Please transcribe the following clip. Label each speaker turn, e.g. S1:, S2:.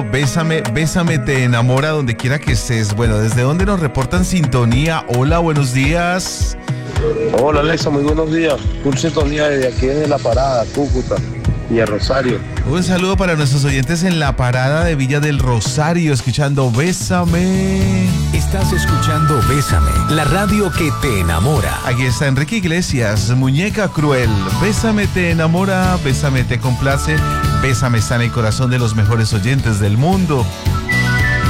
S1: Bésame, bésame, te enamora donde quiera que estés. Bueno, ¿desde dónde nos reportan sintonía? Hola, buenos días.
S2: Hola Alexa, muy buenos días. Full sintonía desde aquí desde La Parada, Cúcuta y a Rosario.
S1: Un saludo para nuestros oyentes en la parada de Villa del Rosario, escuchando Bésame.
S3: Estás escuchando Bésame, la radio que te enamora.
S1: Aquí está Enrique Iglesias, Muñeca Cruel. Bésame, te enamora, bésame, te complace. Bésame está en el corazón de los mejores oyentes del mundo.